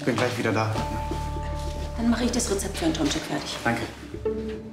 Bin gleich wieder da. Dann mache ich das Rezept für einen Tomczyk fertig. Danke.